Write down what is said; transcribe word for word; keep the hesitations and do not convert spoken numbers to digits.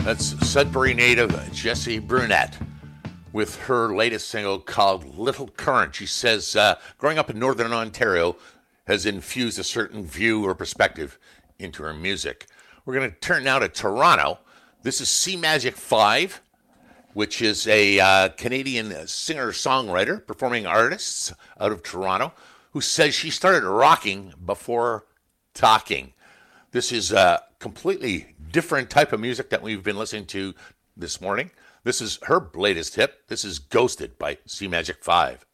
That's Sudbury native Jessie Brunette with her latest single called Little Current. She says uh, growing up in Northern Ontario has infused a certain view or perspective into her music. We're going to turn now to Toronto. This is Sea Magic five, which is a uh, Canadian singer-songwriter, performing artist out of Toronto, who says she started rocking before talking. This is a completely different type of music that we've been listening to this morning. This is her latest hit. This is Ghosted by Sea Magic five.